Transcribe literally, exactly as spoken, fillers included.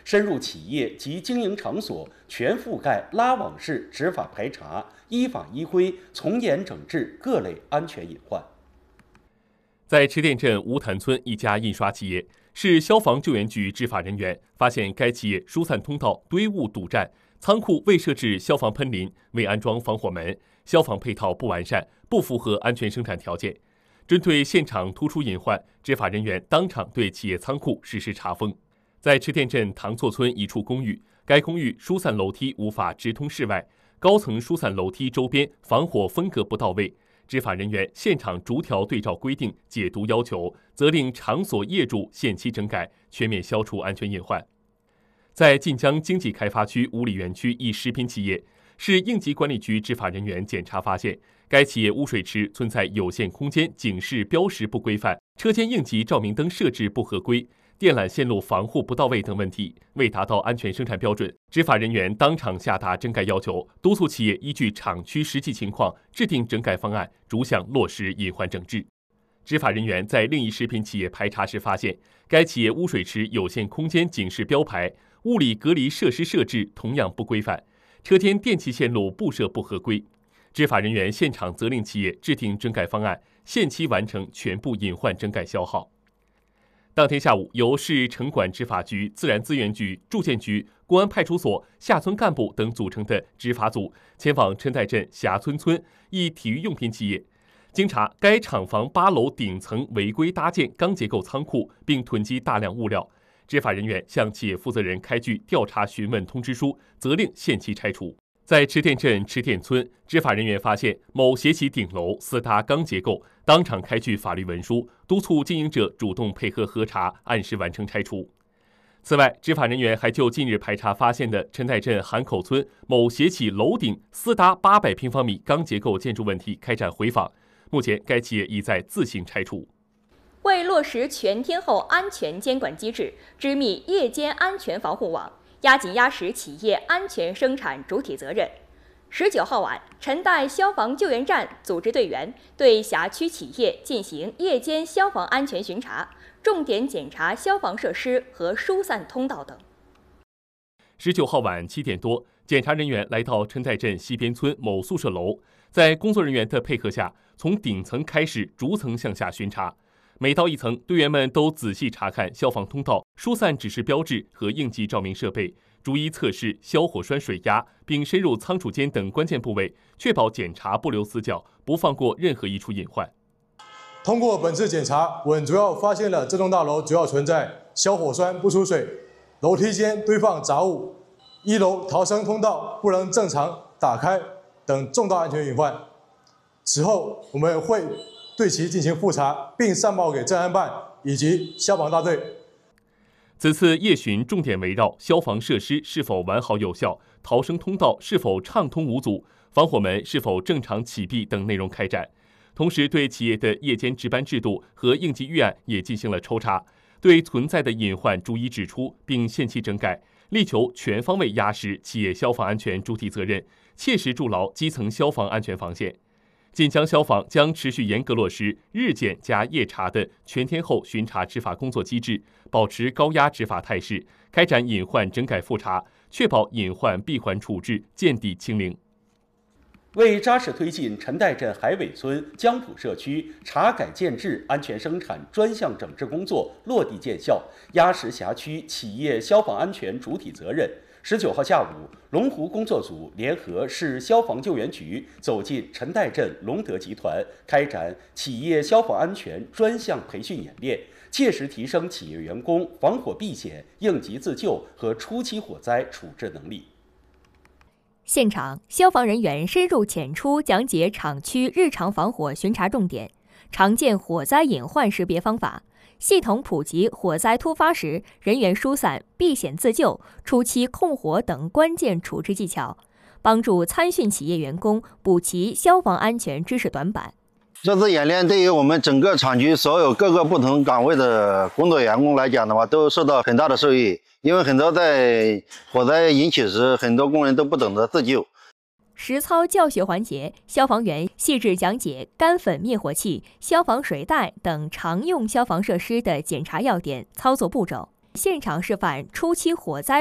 深入企业及经营场所，全覆盖拉网式执法排查，依法依规从严整治各类安全隐患。 在池店镇乌潭村一家印刷企业，市消防救援局执法人员发现该企业疏散通道堆物堵占，仓库未设置消防喷淋，未安装防火门，消防配套不完善，不符合安全生产条件。针对现场突出隐患，执法人员当场对企业仓库实施查封。在池店镇塘厝村一处公寓，该公寓疏散楼梯无法直通室外，高层疏散楼梯周边防火分隔不到位。执法人员现场逐条对照规定解读要求，责令场所业主限期整改，全面消除安全隐患。在晋江经济开发区五里园区一食品企业，市应急管理局执法人员检查发现，该企业污水池存在有限空间警示标识不规范、车间应急照明灯设置不合规、电缆线路防护不到位等问题，未达到安全生产标准。执法人员当场下达整改要求，督促企业依据厂区实际情况制定整改方案，逐项落实隐患整治。执法人员在另一食品企业排查时发现，该企业污水池有限空间警示标牌、物理隔离设施设置同样不规范，车间电气线路布设不合规。执法人员现场责令企业制定整改方案，限期完成全部隐患整改消耗。当天下午，由市城管执法局、自然资源局、住建局、公安派出所、下村干部等组成的执法组前往陈岱镇霞村村一体育用品企业。经查，该厂房八楼顶层违规搭建钢结构仓库，并囤积大量物料。执法人员向企业负责人开具调查询问通知书，责令限期拆除。在池店镇池店村，执法人员发现某斜起顶楼私搭钢结构，当场开具法律文书，督促经营者主动配合核查，按时完成拆除。此外，执法人员还就近日排查发现的陈岱镇韩口村某斜起楼顶私搭八百平方米钢结构建筑问题开展回访，目前该企业已在自行拆除。 为落实全天候安全监管机制，织密夜间安全防护网，压紧压实企业安全生产主体责任。十九号晚，陈岱消防救援站组织队员对辖区企业进行夜间消防安全巡查，重点检查消防设施和疏散通道等。 十九号晚七点多，检查人员来到陈岱镇西边村某宿舍楼，在工作人员的配合下，从顶层开始逐层向下巡查。每到一层，队员们都仔细查看消防通道、疏散指示标志和应急照明设备，逐一测试消火栓水压，并深入仓储间等关键部位，确保检查不留死角，不放过任何一处隐患。 通过本次检查，我们主要发现了这栋大楼主要存在消火栓不出水、楼梯间堆放杂物、一楼逃生通道不能正常打开等重大安全隐患。此后，我们会对其进行复查，并上报给镇安办以及消防大队。 此次夜巡重点围绕消防设施是否完好有效、逃生通道是否畅通无阻、防火门是否正常启闭等内容开展。同时，对企业的夜间值班制度和应急预案也进行了抽查，对存在的隐患逐一指出，并限期整改，力求全方位压实企业消防安全主体责任，切实筑牢基层消防安全防线。晋江消防将持续严格落实日检加夜查的全天候巡查执法工作机制，保持高压执法态势，开展隐患整改复查，确保隐患闭环处置见底清零。 为扎实推进陈岱镇海尾村江浦社区查改建制安全生产专项整治工作落地见效，压实辖区企业消防安全主体责任，十九号下午，龙湖工作组联合市消防救援局走进陈岱镇龙德集团，开展企业消防安全专项培训演练，切实提升企业员工防火避险、应急自救和初期火灾处置能力。 现场，消防人员深入浅出讲解厂区日常防火巡查重点、常见火灾隐患识别方法，系统普及火灾突发时人员疏散、避险自救、初期控火等关键处置技巧，帮助参训企业员工补齐消防安全知识短板。 这次演练对于我们整个厂区所有各个不同岗位的工作员工来讲的话，都受到很大的受益。因为很多在火灾引起时，很多工人都不懂得自救。 实操教学环节，消防员细致讲解干粉灭火器、消防水带等常用消防设施的检查要点、操作步骤，现场示范初期火灾